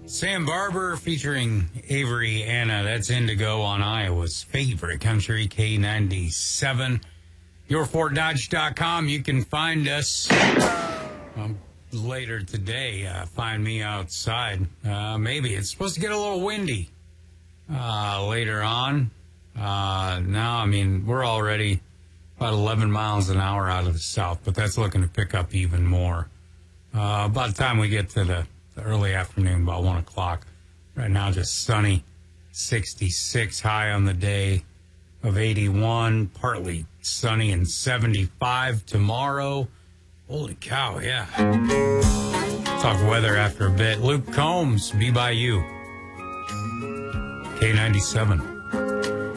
Sam Barber featuring Avery Anna. That's Indigo on Iowa's favorite country, K97. YourFortDodge.com. You can find us later today. Find me outside. Maybe. It's supposed to get a little windy later on. Now, I mean, we're already about 11 miles an hour out of the south, but that's looking to pick up even more. By the time we get to the early afternoon, about 1 o'clock. Right now, just sunny, 66 high on the day of 81, partly sunny and 75 tomorrow. Holy cow, yeah. Talk weather after a bit. Luke Combs, Be By You. K97.